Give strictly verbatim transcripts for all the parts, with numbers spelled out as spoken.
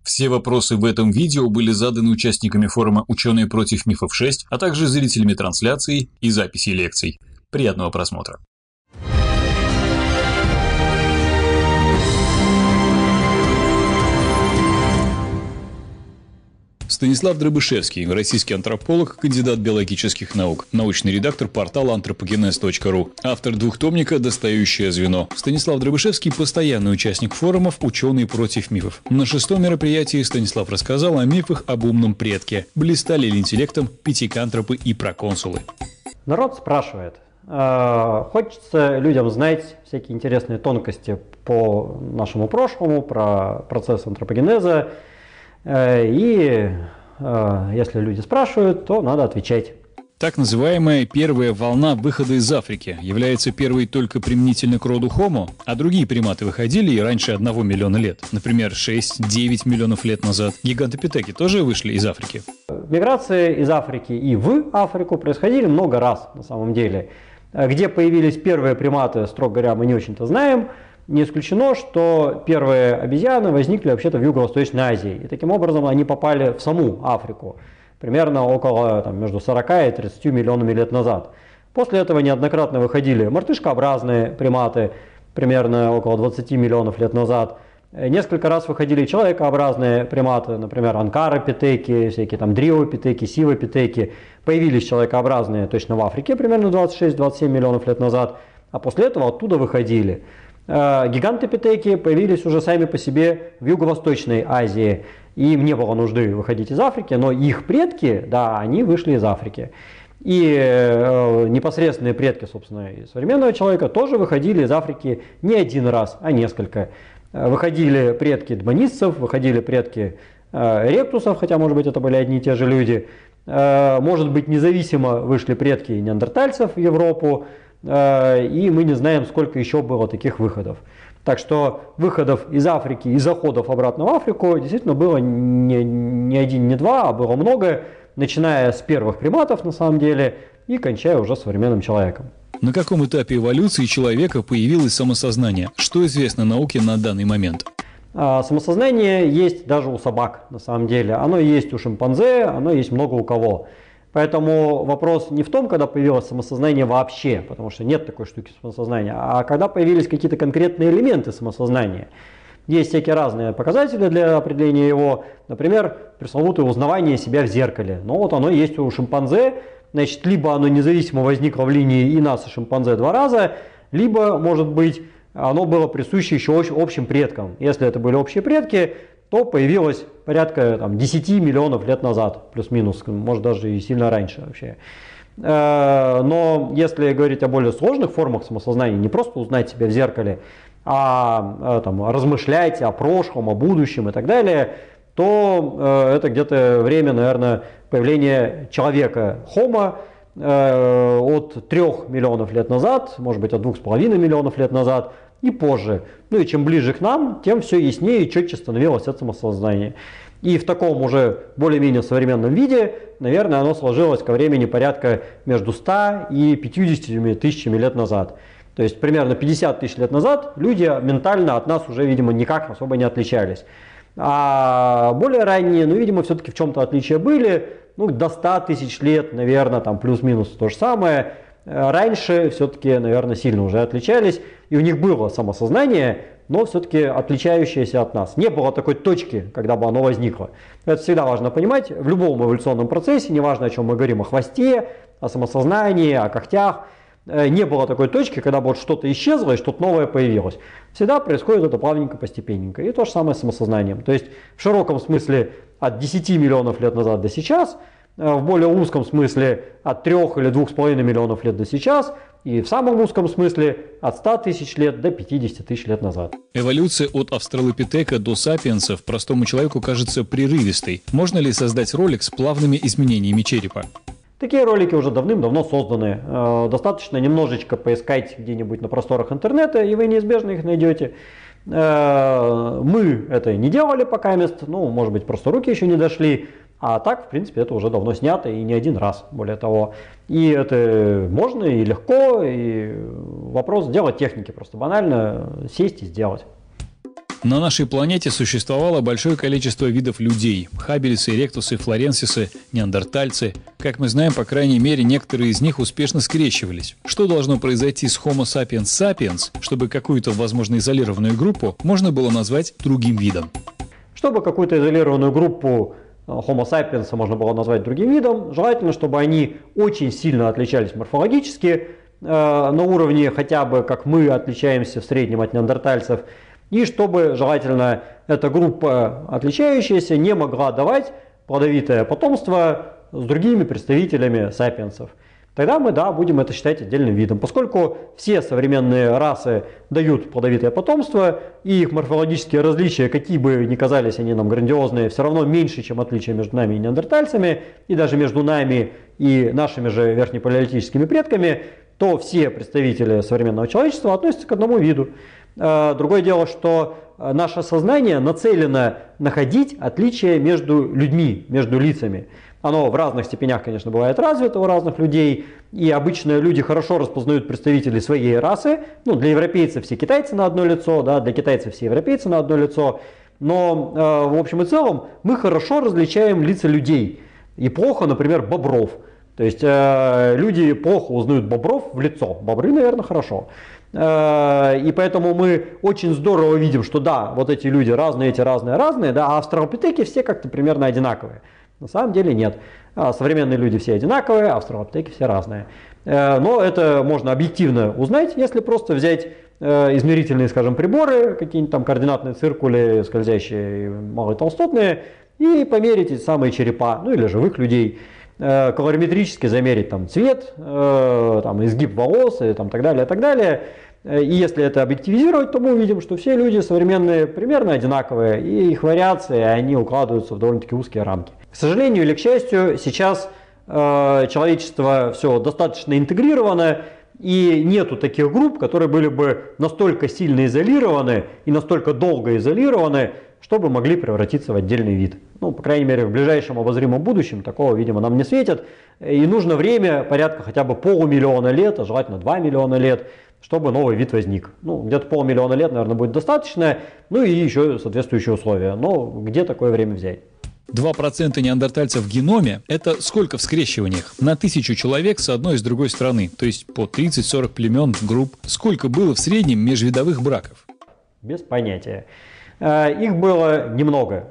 Все вопросы в этом видео были заданы участниками форума «Ученые против мифов шесть», а также зрителями трансляции и записи лекций. Приятного просмотра. Станислав Дробышевский, российский антрополог, кандидат биологических наук, научный редактор портала антропогенез точка ру, автор двухтомника «Достающее звено». Станислав Дробышевский – постоянный участник форумов «Ученые против мифов». На шестом мероприятии Станислав рассказал о мифах об умном предке, блистали ли интеллектом пятикантропы и проконсулы. Народ спрашивает. Хочется людям знать всякие интересные тонкости по нашему прошлому, про процесс антропогенеза. И э, если люди спрашивают, то надо отвечать. Так называемая первая волна выхода из Африки является первой только применительно к роду Homo, а другие приматы выходили и раньше одного миллиона лет. Например, шесть-девять миллионов лет назад. Гигантопитеки тоже вышли из Африки. Миграции из Африки и в Африку происходили много раз на самом деле. Где появились первые приматы, строго говоря, мы не очень-то знаем. Не исключено, что первые обезьяны возникли вообще-то в Юго-Восточной Азии. И таким образом они попали в саму Африку. Примерно около там, между сорока и тридцатью миллионами лет назад. После этого неоднократно выходили мартышкообразные приматы, примерно около двадцати миллионов лет назад. Несколько раз выходили человекообразные приматы, например, анкаропитеки, всякие там дриопитеки, сивопитеки. Появились человекообразные точно в Африке примерно двадцать шесть - двадцать семь миллионов лет назад. А после этого оттуда выходили. Гигантопитеки появились уже сами по себе в Юго-Восточной Азии. Им не было нужды выходить из Африки, но их предки, да, они вышли из Африки. И э, непосредственные предки, собственно, и современного человека тоже выходили из Африки не один раз, а несколько. Выходили предки дбонисцев, выходили предки э, ректусов, хотя, может быть, это были одни и те же люди. Э, может быть, независимо вышли предки неандертальцев в Европу. И мы не знаем, сколько еще было таких выходов. Так что выходов из Африки и заходов обратно в Африку действительно было не, не один, не два, а было много, начиная с первых приматов на самом деле и кончая уже современным человеком. На каком этапе эволюции человека появилось самосознание? Что известно науке на данный момент? Самосознание есть даже у собак на самом деле. Оно есть у шимпанзе, оно есть много у кого. Поэтому вопрос не в том, когда появилось самосознание вообще, потому что нет такой штуки самосознания, а когда появились какие-то конкретные элементы самосознания. Есть всякие разные показатели для определения его, например, пресловутое узнавание себя в зеркале. Но вот оно есть у шимпанзе, значит, либо оно независимо возникло в линии и нас, и шимпанзе два раза, либо, может быть, оно было присуще еще общим предкам. Если это были общие предки, то появилось порядка там, десяти миллионов лет назад, плюс-минус, может даже и сильно раньше вообще. Но если говорить о более сложных формах самосознания, не просто узнать себя в зеркале, а там, размышлять о прошлом, о будущем и так далее, то это где-то время, наверное, появления человека, Homo, от трёх миллионов лет назад, может быть, от двух с половиной миллионов лет назад, и позже. Ну и чем ближе к нам, тем все яснее и четче становилось это самосознание. И в таком уже более-менее современном виде, наверное, оно сложилось ко времени порядка между ста и пятьюдесятью тысячами лет назад. То есть примерно пятьдесят тысяч лет назад люди ментально от нас уже, видимо, никак особо не отличались. А более ранние, ну, видимо, все-таки в чем-то отличия были. Ну, до ста тысяч лет, наверное, там плюс-минус то же самое. Раньше все-таки, наверное, сильно уже отличались, и у них было самосознание, но все-таки отличающееся от нас. Не было такой точки, когда бы оно возникло. Это всегда важно понимать. В любом эволюционном процессе, неважно, о чем мы говорим, о хвосте, о самосознании, о когтях, не было такой точки, когда бы вот что-то исчезло и что-то новое появилось. Всегда происходит это плавненько, постепенненько. И то же самое с самосознанием. То есть в широком смысле от десяти миллионов лет назад до сейчас, в более узком смысле от трёх или двух с половиной миллионов лет до сейчас, и в самом узком смысле от ста тысяч лет до пятидесяти тысяч лет назад. Эволюция от австралопитека до сапиенсов простому человеку кажется прерывистой. Можно ли создать ролик с плавными изменениями черепа? Такие ролики уже давным-давно созданы. Достаточно немножечко поискать где-нибудь на просторах интернета, и вы неизбежно их найдете. Мы это не делали пока мест, ну, может быть, просто руки еще не дошли. А так, в принципе, это уже давно снято и не один раз, более того. И это можно, и легко, и вопрос делать техники, просто банально сесть и сделать. На нашей планете существовало большое количество видов людей – хаббельсы, ректусы, флоренсисы, неандертальцы. Как мы знаем, по крайней мере, некоторые из них успешно скрещивались. Что должно произойти с Homo sapiens sapiens, чтобы какую-то, возможно, изолированную группу можно было назвать другим видом? Чтобы какую-то изолированную группу Homo sapiens можно было назвать другим видом, желательно, чтобы они очень сильно отличались морфологически, э, на уровне хотя бы, как мы отличаемся в среднем от неандертальцев, и чтобы, желательно, эта группа, отличающаяся, не могла давать плодовитое потомство с другими представителями сапиенсов. Тогда мы, да, будем это считать отдельным видом. Поскольку все современные расы дают плодовитое потомство, и их морфологические различия, какие бы ни казались они нам грандиозные, все равно меньше, чем отличия между нами и неандертальцами, и даже между нами и нашими же верхнепалеолитическими предками, то все представители современного человечества относятся к одному виду. Другое дело, что наше сознание нацелено находить отличия между людьми, между лицами. Оно в разных степенях, конечно, бывает развито у разных людей, и обычно люди хорошо распознают представителей своей расы. Ну, для европейцев все китайцы на одно лицо, да, для китайцев все европейцы на одно лицо. Но в общем и целом мы хорошо различаем лица людей и плохо, например, бобров. То есть люди плохо узнают бобров в лицо, бобры, наверное, хорошо. И поэтому мы очень здорово видим, что да, вот эти люди разные, эти разные, разные, да, а австралопитеки все как-то примерно одинаковые. На самом деле нет. Современные люди все одинаковые, а австралопитеки все разные. Но это можно объективно узнать, если просто взять измерительные, скажем, приборы, какие-нибудь там координатные циркули, скользящие, малотолстотные, и померить эти самые черепа, ну или живых людей. Колориметрически замерить там цвет, там, изгиб волос и там, так далее, так далее. И если это объективизировать, то мы увидим, что все люди современные примерно одинаковые, и их вариации, они укладываются в довольно-таки узкие рамки. К сожалению или к счастью, сейчас э, человечество все достаточно интегрировано, и нету таких групп, которые были бы настолько сильно изолированы и настолько долго изолированы, чтобы могли превратиться в отдельный вид. Ну, по крайней мере, в ближайшем обозримом будущем такого, видимо, нам не светит. И нужно время, порядка хотя бы полумиллиона лет, а желательно два миллиона лет, чтобы новый вид возник. Ну, где-то полмиллиона лет, наверное, будет достаточно, ну и еще соответствующие условия. Но где такое время взять? два процента неандертальцев в геноме – это сколько в скрещиваниях? На тысячу человек с одной и с другой стороны, то есть по тридцать-сорок племен, групп. Сколько было в среднем межвидовых браков? Без понятия. Их было немного.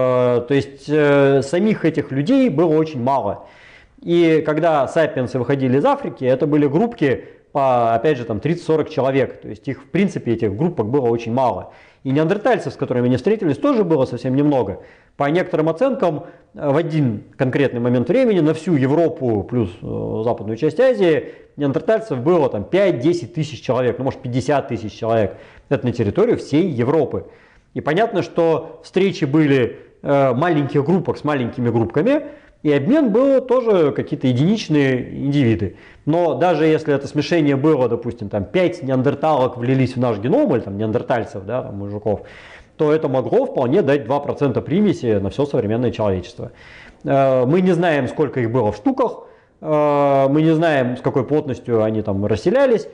То есть самих этих людей было очень мало. И когда сапиенсы выходили из Африки, это были группки по, опять же, там тридцать-сорок человек. То есть их, в принципе, этих группок было очень мало. И неандертальцев, с которыми они встретились, тоже было совсем немного. По некоторым оценкам, в один конкретный момент времени на всю Европу плюс западную часть Азии неандертальцев было там пять-десять тысяч человек, ну может пятьдесят тысяч человек. Это на территорию всей Европы. И понятно, что встречи были в маленьких группах с маленькими группками, и обмен был тоже какие-то единичные индивиды. Но даже если это смешение было, допустим, там пять неандерталок влились в наш геном, или там неандертальцев, да, там, мужиков, то это могло вполне дать два процента примеси на все современное человечество. Мы не знаем, сколько их было в штуках, мы не знаем, с какой плотностью они там расселялись,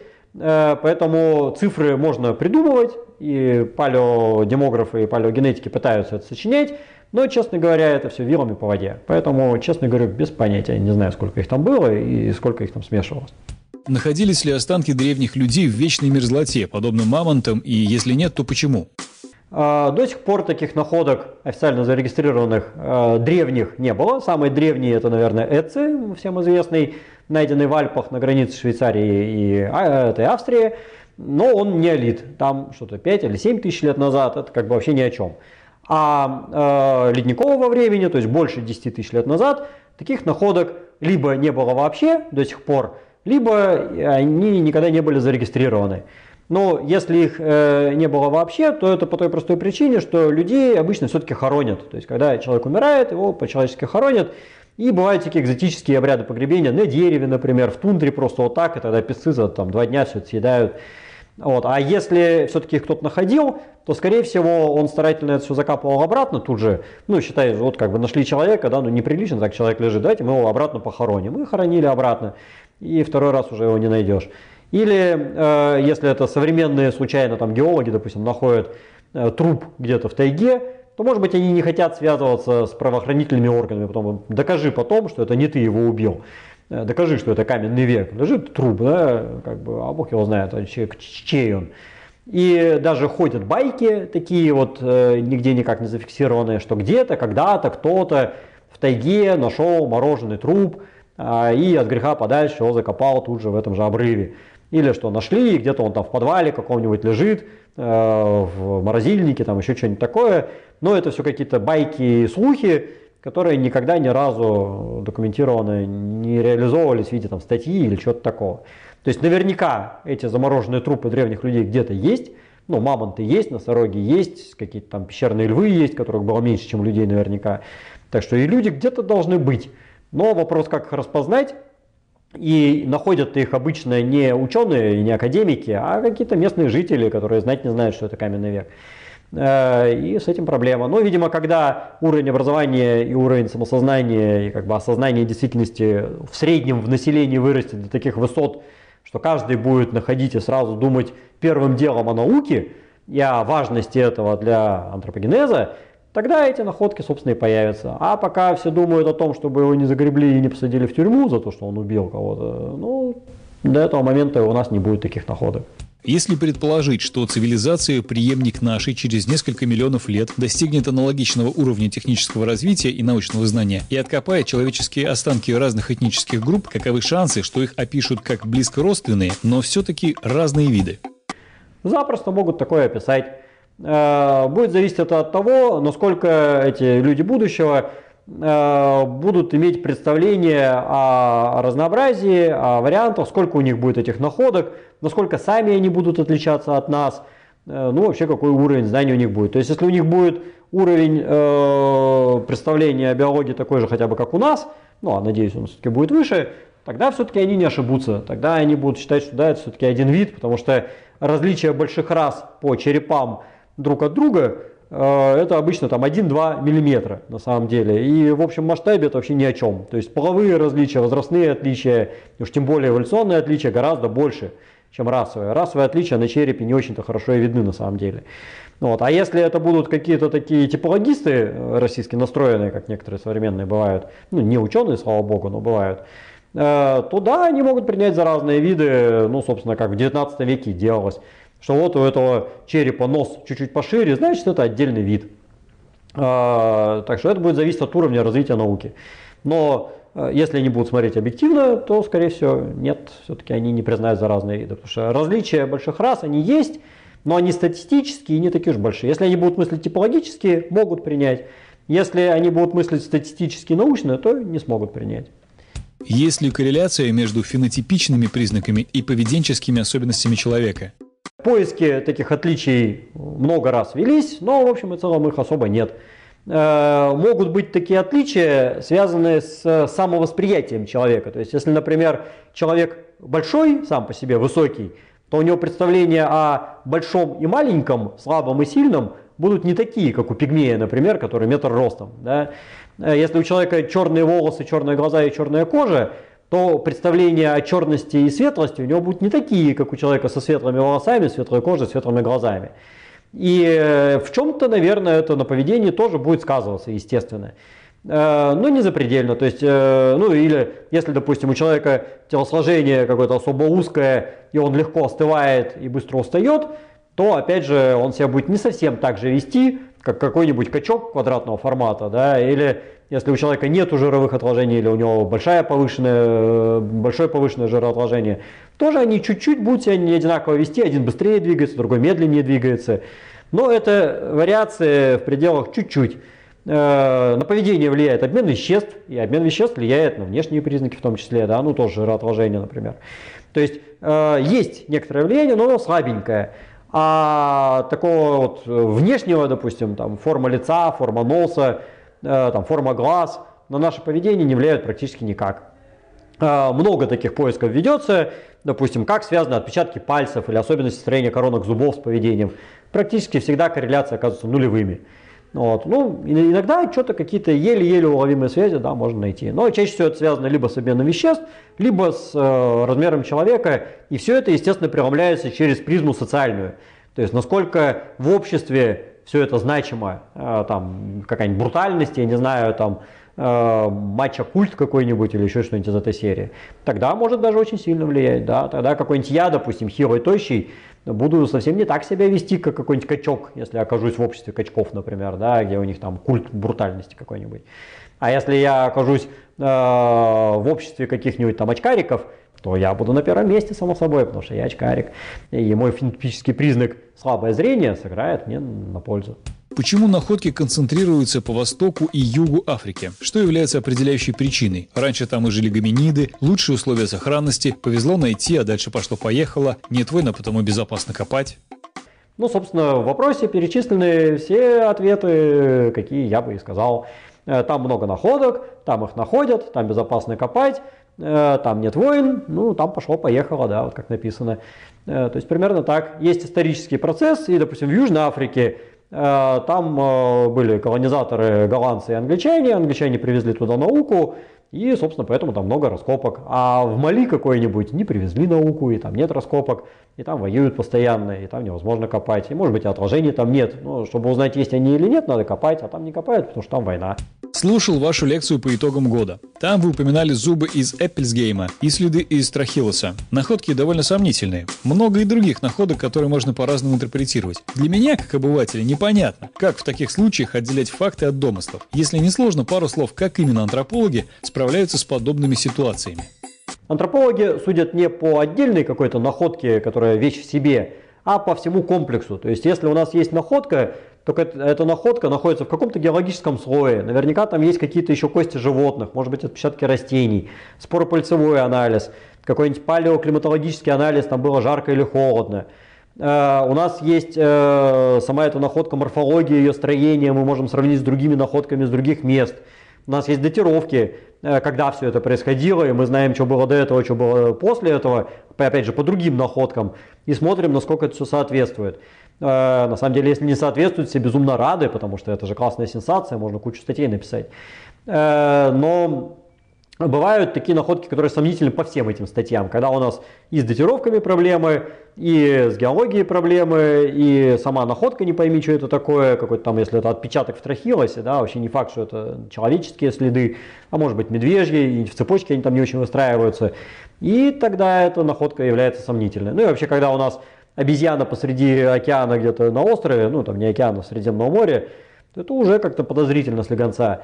поэтому цифры можно придумывать, и палеодемографы и палеогенетики пытаются это сочинять, но, честно говоря, это все вилами по воде. Поэтому, честно говоря, без понятия, не знаю, сколько их там было и сколько их там смешивалось. Находились ли останки древних людей в вечной мерзлоте, подобно мамонтам, и если нет, то почему? До сих пор таких находок официально зарегистрированных древних не было. Самые древние это, наверное, Эци, всем известный, найденный в Альпах на границе Швейцарии и этой Австрии. Но он неолит, там что-то пять или семь тысяч лет назад, это как бы вообще ни о чем. А э, ледникового времени, то есть больше десяти тысяч лет назад, таких находок либо не было вообще до сих пор, либо они никогда не были зарегистрированы. Но если их э, не было вообще, то это по той простой причине, что людей обычно все-таки хоронят. То есть когда человек умирает, его по-человечески хоронят. И бывают такие экзотические обряды погребения на дереве, например, в тундре просто вот так, и тогда песцы за там, два дня все это съедают. Вот. А если все-таки их кто-то находил, то, скорее всего, он старательно это все закапывал обратно тут же. Ну, считай, вот как бы нашли человека, да, ну неприлично, так человек лежит, давайте мы его обратно похороним. И хоронили обратно, и второй раз уже его не найдешь. Или, э, если это современные случайно там геологи, допустим, находят э, труп где-то в тайге, то, может быть, они не хотят связываться с правоохранительными органами, потом докажи потом, что это не ты его убил. Докажи, что это каменный век. Лежит труп, да, как бы, а бог его знает, а человек, чей он. И даже ходят байки такие вот, э, нигде никак не зафиксированные, что где-то, когда-то, кто-то в тайге нашел мороженый труп э, и от греха подальше его закопал тут же в этом же обрыве. Или что нашли, и где-то он там в подвале каком-нибудь лежит, э, в морозильнике, там еще что-нибудь такое. Но это все какие-то байки и слухи, которые никогда ни разу документированно не реализовывались в виде там, статьи или чего-то такого. То есть наверняка эти замороженные трупы древних людей где-то есть, ну мамонты есть, носороги есть, какие-то там пещерные львы есть, которых было меньше, чем людей наверняка. Так что и люди где-то должны быть. Но вопрос, как их распознать, и находят их обычно не ученые и не академики, а какие-то местные жители, которые знать не знают, что это каменный век. И с этим проблема. Но, видимо, когда уровень образования и уровень самосознания и как бы осознания действительности в среднем в населении вырастет до таких высот, что каждый будет находить и сразу думать первым делом о науке и о важности этого для антропогенеза, тогда эти находки, собственно, и появятся. А пока все думают о том, чтобы его не загребли и не посадили в тюрьму за то, что он убил кого-то, ну, до этого момента у нас не будет таких находок. Если предположить, что цивилизация, преемник нашей, через несколько миллионов лет достигнет аналогичного уровня технического развития и научного знания и откопает человеческие останки разных этнических групп, каковы шансы, что их опишут как близкородственные, но все-таки разные виды? Запросто могут такое описать. Будет зависеть это от того, насколько эти люди будущего будут иметь представление о разнообразии, о вариантах, сколько у них будет этих находок, насколько сами они будут отличаться от нас, ну вообще какой уровень знаний у них будет. То есть если у них будет уровень э, представления о биологии такой же хотя бы как у нас, ну а надеюсь он все-таки будет выше, тогда все-таки они не ошибутся, тогда они будут считать, что да, это все-таки один вид, потому что различия больших рас по черепам друг от друга это обычно там один-два миллиметра на самом деле. И в общем масштабе это вообще ни о чем. То есть половые различия, возрастные отличия, уж тем более эволюционные отличия гораздо больше, чем расовые. Расовые отличия на черепе не очень-то хорошо и видны на самом деле. Вот. А если это будут какие-то такие типологисты российские настроенные, как некоторые современные бывают, ну не ученые, слава богу, но бывают, то да, они могут принять за разные виды, ну собственно как в девятнадцатом веке делалось. Что вот у этого черепа нос чуть-чуть пошире, значит это отдельный вид. А, так что это будет зависеть от уровня развития науки. Но а, если они будут смотреть объективно, то скорее всего нет, все-таки они не признают за разные виды. Потому что различия больших рас, они есть, но они статистические и не такие уж большие. Если они будут мыслить типологически, могут принять. Если они будут мыслить статистически и научно, то не смогут принять. Есть ли корреляция между фенотипичными признаками и поведенческими особенностями человека? Поиски таких отличий много раз велись, но в общем и целом их особо нет. Могут быть такие отличия, связанные с самовосприятием человека. То есть если, например, человек большой, сам по себе высокий, то у него представления о большом и маленьком, слабом и сильном будут не такие, как у пигмея, например, который метр ростом. Да? Если у человека черные волосы, черные глаза и черная кожа, то представления о черности и светлости у него будут не такие, как у человека со светлыми волосами, светлой кожей, светлыми глазами. И в чем-то, наверное, это на поведении тоже будет сказываться, естественно. Но не запредельно. То есть, ну или если, допустим, у человека телосложение какое-то особо узкое, и он легко остывает и быстро устает, то, опять же, он себя будет не совсем так же вести, как какой-нибудь качок квадратного формата, да, или если у человека нет жировых отложений, или у него большое повышенное, большое повышенное жироотложение, тоже они чуть-чуть будут себя не одинаково вести, один быстрее двигается, другой медленнее двигается. Но это вариации в пределах чуть-чуть. На поведение влияет обмен веществ, и обмен веществ влияет на внешние признаки в том числе, да, ну тоже жироотложение, например. То есть есть некоторое влияние, но оно слабенькое. А такого вот внешнего, допустим, там, форма лица, форма носа, э, там, форма глаз на наше поведение не влияют практически никак. Э, много таких поисков ведется, допустим, как связаны отпечатки пальцев или особенности строения коронок зубов с поведением. Практически всегда корреляция оказывается нулевыми. Вот. Ну, иногда что-то какие-то еле-еле уловимые связи, да, можно найти. Но чаще всего это связано либо с обменом веществ, либо с э, размером человека. И все это, естественно, преломляется через призму социальную. То есть насколько в обществе все это значимо, там какая-нибудь брутальность, я не знаю, там матч-оккульт какой-нибудь или еще что-нибудь из этой серии, тогда может даже очень сильно влиять, да, тогда какой-нибудь я, допустим, хилый, тощий, буду совсем не так себя вести, как какой-нибудь качок, если окажусь в обществе качков, например, да, где у них там культ брутальности какой-нибудь. А если я окажусь э, в обществе каких-нибудь там очкариков, то я буду на первом месте, само собой, потому что я очкарик. И мой фенотипический признак слабое зрение сыграет мне на пользу. Почему находки концентрируются по востоку и югу Африки? Что является определяющей причиной? Раньше там и жили гоминиды, лучшие условия сохранности, повезло найти, а дальше пошло-поехало, нет войн, а потому безопасно копать. Ну, собственно, в вопросе перечислены все ответы, какие я бы и сказал. Там много находок, там их находят, там безопасно копать, там нет войн, ну, там пошло-поехало, да, вот как написано. То есть примерно так. Есть исторический процесс, и, допустим, в Южной Африке там были колонизаторы голландцы и англичане, англичане привезли туда науку, и, собственно, поэтому там много раскопок. А в Мали какой-нибудь не привезли науку, и там нет раскопок, и там воюют постоянно, и там невозможно копать, и, может быть, и отложений там нет. Ну, чтобы узнать, есть они или нет, надо копать, а там не копают, потому что там война. Слушал вашу лекцию по итогам года. Там вы упоминали зубы из Эппельсгейма и следы из Трахилоса. Находки довольно сомнительные. Много и других находок, которые можно по-разному интерпретировать. Для меня, как обывателя, непонятно, как в таких случаях отделять факты от домыслов. Если не сложно, пару слов, как именно антропологи справляются с подобными ситуациями. Антропологи судят не по отдельной какой-то находке, которая вещь в себе, а по всему комплексу. То есть, если у нас есть находка, только эта находка находится в каком-то геологическом слое. Наверняка там есть какие-то еще кости животных, может быть, отпечатки растений, споропыльцевой анализ, какой-нибудь палеоклиматологический анализ, там было жарко или холодно. Uh, у нас есть uh, сама эта находка, морфология ее строения, мы можем сравнить с другими находками с других мест. У нас есть датировки, uh, когда все это происходило, и мы знаем, что было до этого, что было после этого, опять же, по другим находкам, и смотрим, насколько это все соответствует. Uh, на самом деле, если не соответствует, все безумно рады, потому что это же классная сенсация, можно кучу статей написать. Uh, но бывают такие находки, которые сомнительны по всем этим статьям, когда у нас и с датировками проблемы, и с геологией проблемы, и сама находка, не пойми, что это такое, какой-то там, если это отпечаток в трахилосе, да, вообще не факт, что это человеческие следы, а может быть медвежьи, и в цепочке они там не очень выстраиваются, и тогда эта находка является сомнительной. Ну и вообще, когда у нас обезьяна посреди океана где-то на острове, ну там не океана, в Средиземном море, то это уже как-то подозрительно слегонца.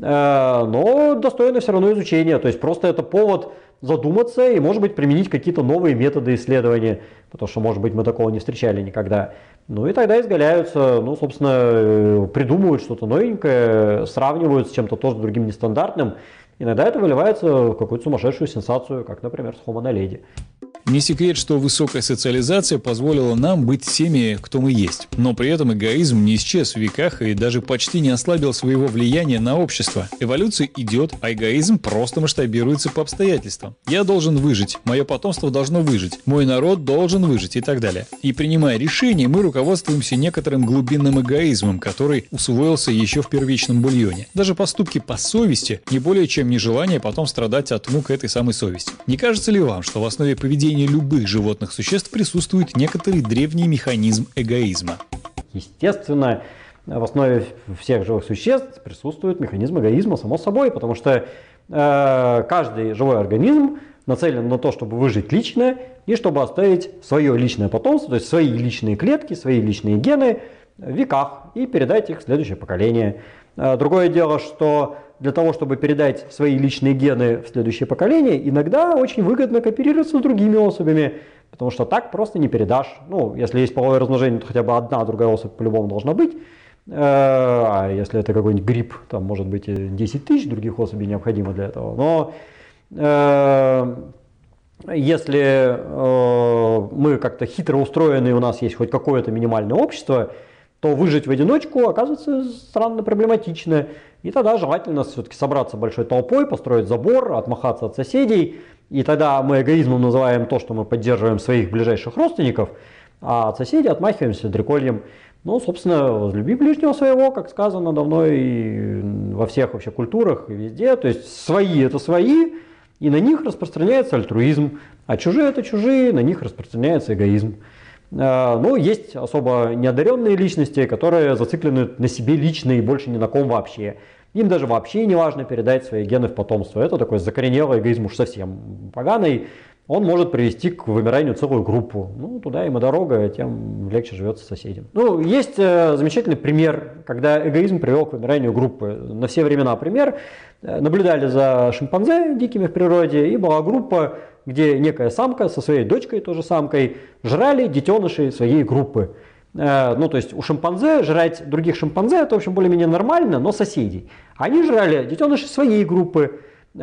Но достойно все равно изучения, то есть просто это повод задуматься и, может быть, применить какие-то новые методы исследования, потому что, может быть, мы такого не встречали никогда. Ну и тогда изгаляются, ну, собственно, придумывают что-то новенькое, сравнивают с чем-то тоже другим нестандартным. Иногда это выливается в какую-то сумасшедшую сенсацию, как, например, с Homo naledi. Не секрет, что высокая социализация позволила нам быть теми, кто мы есть. Но при этом эгоизм не исчез в веках и даже почти не ослабил своего влияния на общество. Эволюция идет, а эгоизм просто масштабируется по обстоятельствам. Я должен выжить, мое потомство должно выжить, мой народ должен выжить и так далее. И принимая решения, мы руководствуемся некоторым глубинным эгоизмом, который усвоился еще в первичном бульоне. Даже поступки по совести не более чем нежелание потом страдать от мук этой самой совести. Не кажется ли вам, что в основе поведения любых животных существ присутствует некоторый древний механизм эгоизма? Естественно, в основе всех живых существ присутствует механизм эгоизма, само собой, потому что э, каждый живой организм нацелен на то, чтобы выжить лично и чтобы оставить свое личное потомство, то есть свои личные клетки, свои личные гены в веках и передать их в следующее поколение. Э, другое дело, что для того, чтобы передать свои личные гены в следующее поколение, иногда очень выгодно кооперироваться с другими особями, потому что так просто не передашь. Ну, если есть половое размножение, то хотя бы одна другая особь по-любому должна быть. А если это какой-нибудь гриб, там может быть и десять тысяч других особей необходимо для этого. Но э, если э, мы как-то хитро устроены, и у нас есть хоть какое-то минимальное общество, то выжить в одиночку оказывается странно проблематично. И тогда желательно все-таки собраться большой толпой, построить забор, отмахаться от соседей. И тогда мы эгоизмом называем то, что мы поддерживаем своих ближайших родственников, а от соседей отмахиваемся дрекольем. Ну, собственно, возлюби ближнего своего, как сказано давно и во всех вообще культурах и везде. То есть свои это свои, и на них распространяется альтруизм, а чужие это чужие, на них распространяется эгоизм. Ну, есть особо неодаренные личности, которые зациклены на себе лично и больше ни на ком вообще. Им даже вообще не важно передать свои гены в потомство. Это такой закоренелый эгоизм уж совсем поганый. Он может привести к вымиранию целую группу. Ну, туда им и дорога, тем легче живется соседям. Ну, есть э, замечательный пример, когда эгоизм привел к вымиранию группы. На все времена пример. Наблюдали за шимпанзе дикими в природе, и была группа, где некая самка со своей дочкой, тоже самкой, жрали детенышей своей группы. Э, ну, то есть у шимпанзе жрать других шимпанзе, это, в общем, более-менее нормально, но соседей. Они жрали детенышей своей группы.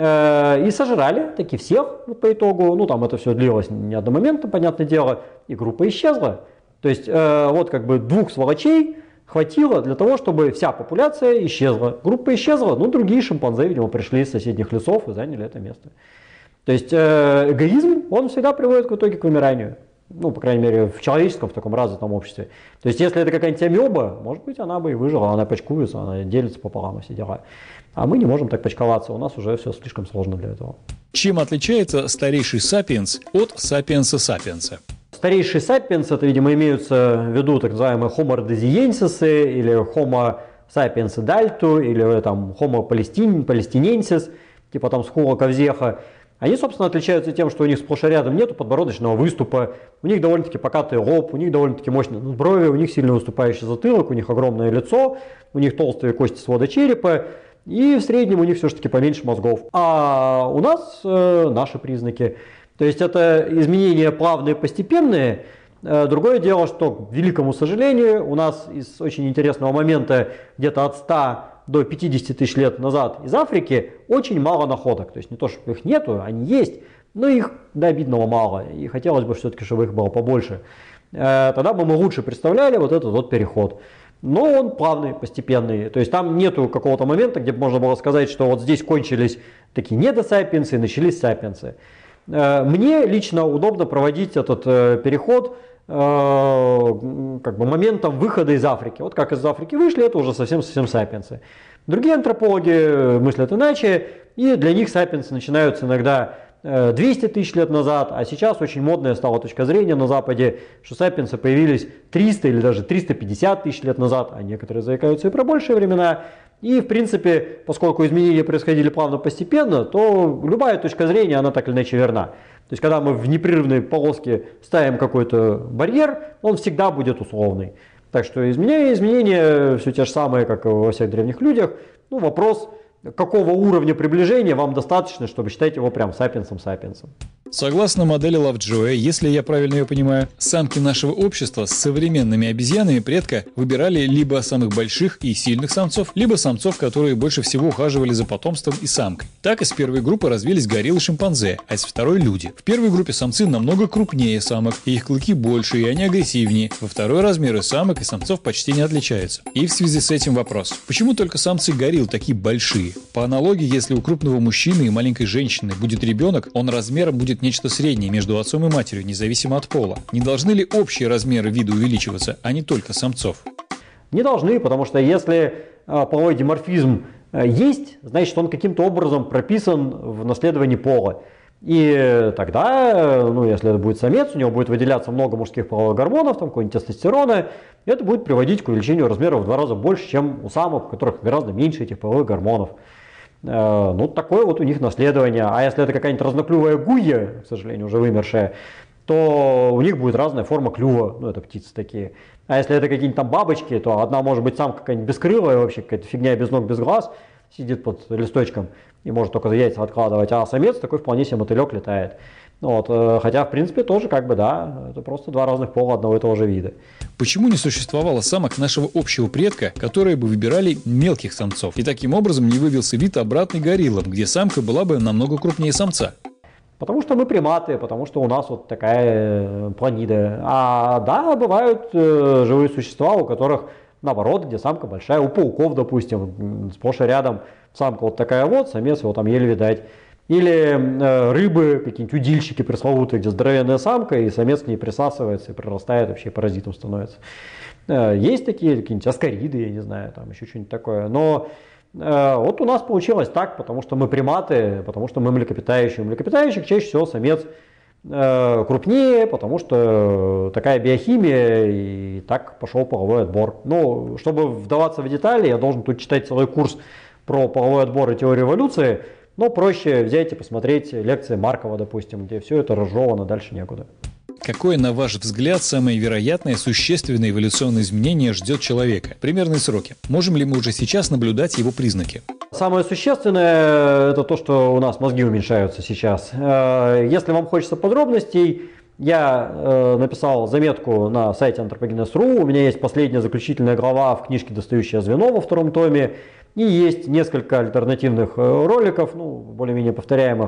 И сожрали таки всех по итогу. Ну, там это все длилось не одномоментно, понятное дело, и группа исчезла. То есть, вот как бы двух сволочей хватило для того, чтобы вся популяция исчезла. Группа исчезла, ну, другие шимпанзе, видимо, пришли из соседних лесов и заняли это место. То есть, эгоизм, он всегда приводит в итоге к вымиранию. Ну, по крайней мере, в человеческом, в таком развитом обществе. То есть, если это какая-нибудь амеба, может быть, она бы и выжила, она почкуется, она делится пополам и все дела. А мы не можем так почковаться, у нас уже все слишком сложно для этого. Чем отличается старейший сапиенс от сапиенса-сапиенса? Старейший сапиенс, это, видимо, имеются в виду так называемые Homo rhodesiensis или Homo sapiens daltu или там Homo palestinensis, типа там Схула Кавзеха. Они, собственно, отличаются тем, что у них сплошь и рядом нету подбородочного выступа, у них довольно-таки покатый лоб, у них довольно-таки мощные брови, у них сильно выступающий затылок, у них огромное лицо, у них толстые кости свода черепа, и в среднем у них все-таки поменьше мозгов. А у нас э, наши признаки. То есть это изменения плавные, постепенные. Э, другое дело, что, к великому сожалению, у нас из очень интересного момента где-то от ста до пятидесяти тысяч лет назад из Африки очень мало находок. То есть не то, что их нету, они есть, но их до обидного мало. И хотелось бы все-таки, чтобы их было побольше. Э, тогда бы мы лучше представляли вот этот вот переход. Но он плавный, постепенный. То есть там нету какого-то момента, где можно было сказать, что вот здесь кончились такие недосапиенсы и начались сапиенсы. Мне лично удобно проводить этот переход как бы моментом выхода из Африки. Вот как из Африки вышли, это уже совсем-совсем сапиенсы. Другие антропологи мыслят иначе, и для них сапиенсы начинаются иногда двести тысяч лет назад, а сейчас очень модная стала точка зрения на Западе, что сапиенсы появились триста или даже триста пятьдесят тысяч лет назад, а некоторые заикаются и про большие времена. И, в принципе, поскольку изменения происходили плавно постепенно, то любая точка зрения, она так или иначе верна. То есть, когда мы в непрерывной полоске ставим какой-то барьер, он всегда будет условный. Так что изменения, изменения все те же самые, как и во всех древних людях. Ну, вопрос, какого уровня приближения вам достаточно, чтобы считать его прям сапиенсом-сапиенсом. Согласно модели Лавджоя, если я правильно ее понимаю, самки нашего общества с современными обезьянами предка выбирали либо самых больших и сильных самцов, либо самцов, которые больше всего ухаживали за потомством и самкой. Так из первой группы развились гориллы и шимпанзе, а из второй – люди. В первой группе самцы намного крупнее самок, и их клыки больше, и они агрессивнее. Во второй размеры самок и самцов почти не отличаются. И в связи с этим вопрос: почему только самцы горилл такие большие? По аналогии, если у крупного мужчины и маленькой женщины будет ребенок, он размером будет нечто среднее между отцом и матерью, независимо от пола. Не должны ли общие размеры вида увеличиваться, а не только самцов? Не должны, потому что если половой диморфизм есть, значит, он каким-то образом прописан в наследовании пола. И тогда, ну, если это будет самец, у него будет выделяться много мужских половых гормонов, там какой-нибудь тестостерона, и это будет приводить к увеличению размера в два раза больше, чем у самок, у которых гораздо меньше этих половых гормонов. Ну, такое вот у них наследование. А если это какая-нибудь разноклювая гуя, к сожалению, уже вымершая, то у них будет разная форма клюва. Ну, это птицы такие. А если это какие-нибудь там бабочки, то одна может быть самка какая-нибудь бескрылая, вообще какая-то фигня без ног, без глаз, сидит под листочком и может только яйца откладывать. А самец такой вполне себе мотылек летает. Вот, хотя, в принципе, тоже как бы, да, это просто два разных пола одного и того же вида. Почему не существовало самок нашего общего предка, которые бы выбирали мелких самцов, и таким образом не вывелся вид обратный гориллам, где самка была бы намного крупнее самца? Потому что мы приматы, потому что у нас вот такая планида. А да, бывают э, живые существа, у которых наоборот, где самка большая, у пауков, допустим, сплошь и рядом самка вот такая вот, самец его там еле видать. Или э, рыбы, какие-нибудь удильщики пресловутые, где здоровенная самка, и самец к ней присасывается и прорастает, вообще паразитом становится. Э, есть такие, какие-нибудь аскариды, я не знаю, там еще что-нибудь такое. Но э, вот у нас получилось так, потому что мы приматы, потому что мы млекопитающие. У млекопитающих чаще всего самец э, крупнее, потому что такая биохимия и так пошел половой отбор. Но чтобы вдаваться в детали, я должен тут читать целый курс про половой отбор и теорию эволюции, но проще взять и посмотреть лекции Маркова, допустим, где все это разжевано, дальше некуда. Какое, на ваш взгляд, самое вероятное существенное эволюционное изменение ждет человека? Примерные сроки. Можем ли мы уже сейчас наблюдать его признаки? Самое существенное – это то, что у нас мозги уменьшаются сейчас. Если вам хочется подробностей, я написал заметку на сайте антропогенез точка ру, у меня есть последняя заключительная глава в книжке «Достающее звено» во втором томе, и есть несколько альтернативных роликов, ну, более-менее повторяемых,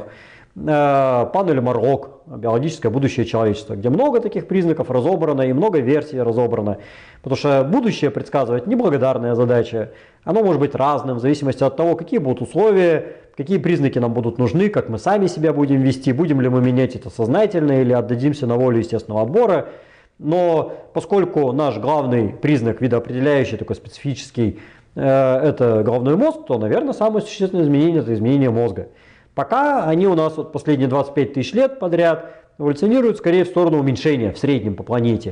панель Марлок, биологическое будущее человечества, где много таких признаков разобрано и много версий разобрано. Потому что будущее предсказывать неблагодарная задача. Оно может быть разным в зависимости от того, какие будут условия, какие признаки нам будут нужны, как мы сами себя будем вести, будем ли мы менять это сознательно или отдадимся на волю естественного отбора. Но поскольку наш главный признак, видоопределяющий, такой специфический, это головной мозг, то, наверное, самое существенное изменение – это изменение мозга. Пока они у нас вот последние двадцать пять тысяч лет подряд эволюционируют скорее в сторону уменьшения в среднем по планете.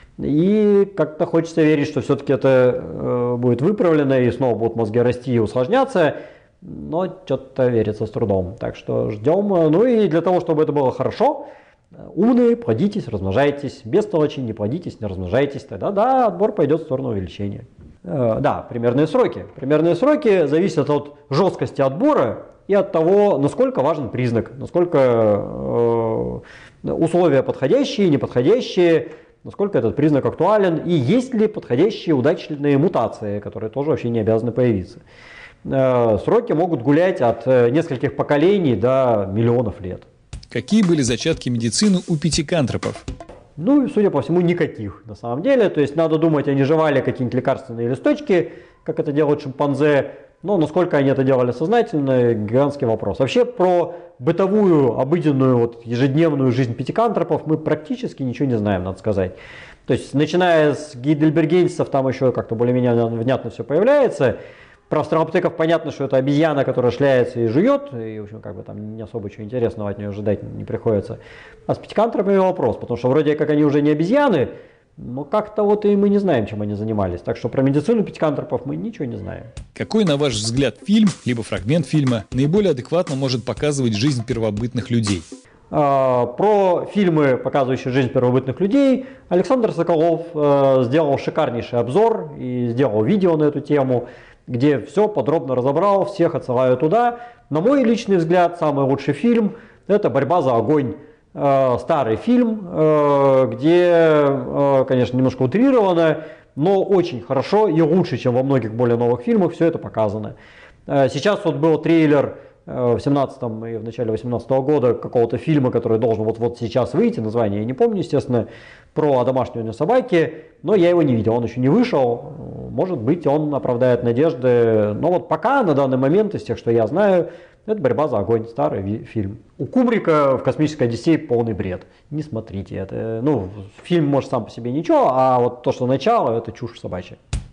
И как-то хочется верить, что все-таки это э, будет выправлено и снова будут мозги расти и усложняться, но что-то верится с трудом. Так что ждем. Ну и для того, чтобы это было хорошо, умные, плодитесь, размножайтесь, бестолочи, не плодитесь, не размножайтесь, тогда да, отбор пойдет в сторону увеличения. Э, да, примерные сроки. Примерные сроки зависят от жесткости отбора и от того, насколько важен признак, насколько э, условия подходящие, неподходящие, насколько этот признак актуален, и есть ли подходящие удачные мутации, которые тоже вообще не обязаны появиться. Э, сроки могут гулять от нескольких поколений до миллионов лет. Какие были зачатки медицины у пятикантропов? Ну и, судя по всему, никаких на самом деле. То есть надо думать, они жевали какие-нибудь лекарственные листочки, как это делают шимпанзе. Но насколько они это делали сознательно, гигантский вопрос. Вообще про бытовую, обыденную, вот, ежедневную жизнь пятикантропов мы практически ничего не знаем, надо сказать. То есть начиная с гейдельбергенсов, там еще как-то более-менее внятно все появляется. Про австралопитеков понятно, что это обезьяна, которая шляется и жует, и в общем как бы там не особо чего интересного от нее ожидать не приходится. А с пятикантропами вопрос, потому что вроде как они уже не обезьяны, но как-то вот и мы не знаем, чем они занимались. Так что про медицину пятикантропов мы ничего не знаем. Какой, на ваш взгляд, фильм, либо фрагмент фильма наиболее адекватно может показывать жизнь первобытных людей? А, про фильмы, показывающие жизнь первобытных людей, Александр Соколов а, сделал шикарнейший обзор и сделал видео на эту тему, где все подробно разобрал, всех отсылаю туда. На мой личный взгляд, самый лучший фильм – это «Борьба за огонь». Старый фильм, где, конечно, немножко утрировано, но очень хорошо и лучше, чем во многих более новых фильмах, все это показано. Сейчас вот был трейлер в семнадцатом и в начале восемнадцатого года какого-то фильма, который должен вот-вот сейчас выйти, название я не помню, естественно, про домашнюю собаке, но я его не видел, он еще не вышел, может быть, он оправдает надежды, но вот пока, на данный момент, из тех, что я знаю, это «Борьба за огонь», старый фильм. У Кубрика в «Космической Одиссее» полный бред. Не смотрите это. Ну, фильм может сам по себе ничего, а вот то, что начало, это чушь собачья.